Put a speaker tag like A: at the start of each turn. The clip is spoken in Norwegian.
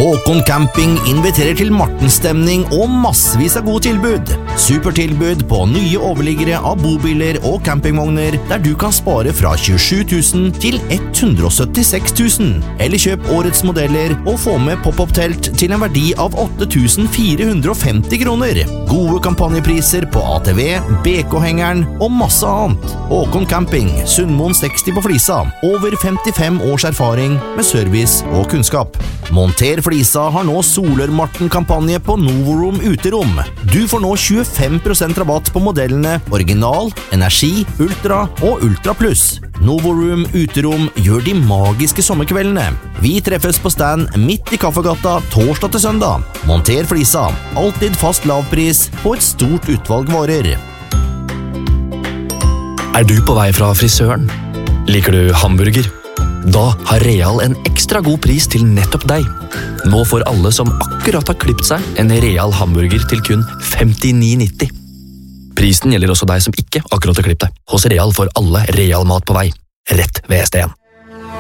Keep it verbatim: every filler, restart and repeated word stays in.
A: Håkon Camping inviterer til Martenstemning og massevis av gode tilbud. Supertilbud på nye overliggere av bobiler og campingvogner, der du kan spare fra tjuesju tusen til hundre og syttiseks tusen. Eller kjøp årets modeller og få med pop-up-telt til en verdi av åtte tusen fire hundre og femti kroner. Gode kampanjepriser på A T V, B K-hengeren og masse annet. Håkon Camping, Sundmoen seksti på Flisa. Over femtifem års erfaring med service og kunnskap. Monter Flisa har nå Solørmarten-kampanje på Novoroom Uterom. Du får nå tjuefem prosent rabatt på modellene Original, Energi, Ultra og Ultra Plus. Novoroom Uterom gjør de magiske sommerkveldene. Vi treffes på stand midt i Kaffegata torsdag til søndag. Monter Flisa, alltid fast lavpris på et stort utvalg varer.
B: Er du på vei fra frisøren? Liker du hamburger? Da har Real en ekstra god pris til nettopp deg. Nå får alle som akkurat har klippet seg en Real hamburger til kun femtini nitti. Prisen gjelder også deg som ikke akkurat har klippet deg. Hos Real får alle Real mat på vei, rett ved S D en.